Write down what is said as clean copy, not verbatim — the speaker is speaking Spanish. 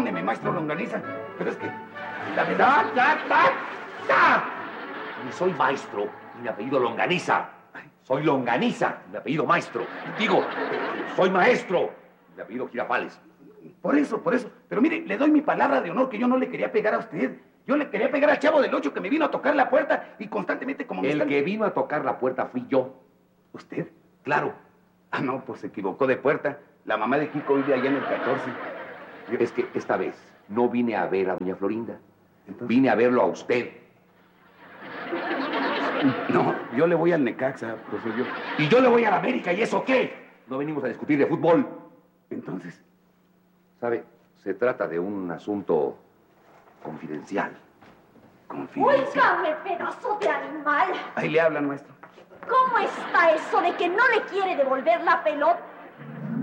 Perdóneme, maestro Longaniza, pero es que la verdad... ¡Ya! Ni soy maestro, ni mi apellido Longaniza. Soy Longaniza, mi apellido maestro. Digo, soy maestro, mi apellido Girafales. Por eso. Pero mire, le doy mi palabra de honor que yo no le quería pegar a usted. Yo le quería pegar al Chavo del Ocho que me vino a tocar la puerta y constantemente como... El que vino a tocar la puerta fui yo. ¿Usted? Claro. Ah, no, pues se equivocó de puerta. La mamá de Kiko vive allá en el 14. Es que esta vez no vine a ver a doña Florinda. Entonces... Vine a verlo a usted. No, yo le voy al Necaxa, profesor. Y yo le voy a la América, ¿y eso qué? No venimos a discutir de fútbol. Entonces... ¿Sabe? Se trata de un asunto confidencial. ¡Óigame, pedazo de animal! Ahí le hablan, maestro. ¿Cómo está eso de que no le quiere devolver la pelota?